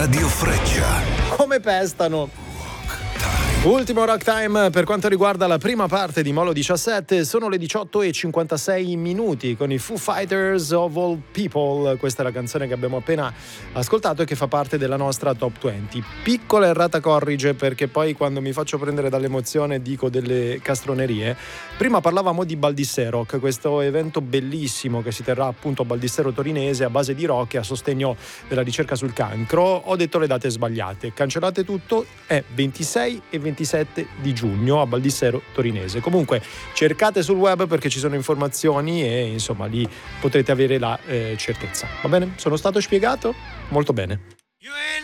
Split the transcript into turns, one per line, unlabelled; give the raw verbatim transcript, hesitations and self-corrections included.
Radio Freccia.
Come pestano! Ultimo Rock Time per quanto riguarda la prima parte di Molo diciassette, sono le diciotto e cinquantasei minuti con i Foo Fighters of All People. Questa è la canzone che abbiamo appena ascoltato e che fa parte della nostra top venti. Piccola errata corrige, perché poi quando mi faccio prendere dall'emozione dico delle castronerie. Prima parlavamo di Baldissè Rock, questo evento bellissimo che si terrà appunto a Baldissero Torinese a base di rock e a sostegno della ricerca sul cancro. Ho detto le date sbagliate, cancellate tutto, è ventisei e ventisette di giugno a Baldissero Torinese. Comunque cercate sul web perché ci sono informazioni e insomma lì potrete avere la eh, certezza. Va bene? Sono stato spiegato? Molto bene.